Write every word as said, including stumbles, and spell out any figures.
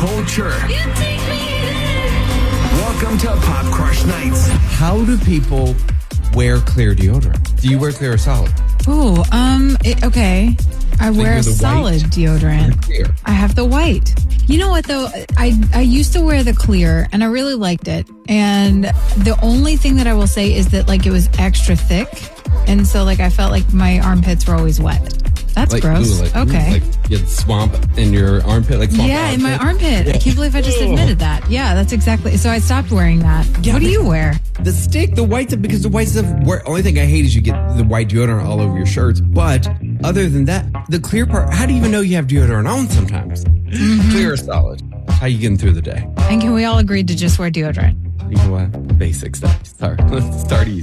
culture. Welcome to Pop Crush Nights. How do people wear clear deodorant? Do you wear clear or solid? Oh, um, it, okay. I Like wear you're a the solid white deodorant. or clear? I have the white. You know what though? I I used to wear the clear and I really liked it. And the only thing that I will say is that like it was extra thick. And so like I felt like my armpits were always wet. That's Like, gross. ooh, like, ooh, okay. like you had swamp in your armpit, like swamp Yeah, in my armpit. armpit. I can't believe I just admitted that. Yeah, that's exactly. So I stopped wearing that. Yeah, what do but- you wear? The stick, the white stuff, because the white stuff, where, only thing I hate is you get the white deodorant all over your shirts. But other than that, the clear part, how do you even know you have deodorant on sometimes? Mm-hmm. Clear or solid? How you getting through the day? And can we all agree to just wear deodorant? You know what? Basic stuff. Sorry. Let's start easy.